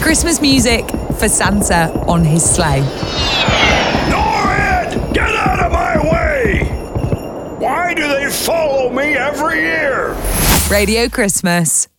Christmas music for Santa on his sleigh. Norrid, get out of my way! Why do they follow me every year? Radio Christmas.